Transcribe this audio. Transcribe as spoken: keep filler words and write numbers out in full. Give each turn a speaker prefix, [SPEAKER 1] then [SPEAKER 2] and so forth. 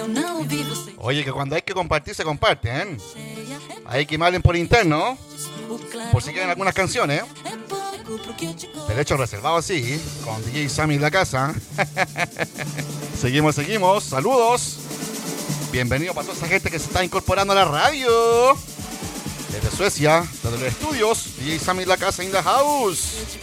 [SPEAKER 1] Oye, que cuando hay que compartir, se comparten. Hay que me hablen por interno, por si quieren algunas canciones. Derecho reservado, sí, con D J Sammy en la casa. Seguimos, seguimos. Saludos. Bienvenido para toda esa gente que se está incorporando a la radio. Desde Suecia, desde los estudios, D J Sammy en la casa, in the house.